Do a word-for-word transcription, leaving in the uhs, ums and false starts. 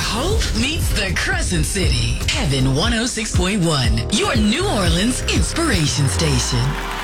Hope meets the Crescent City. Heaven one oh six point one, your New Orleans inspiration station.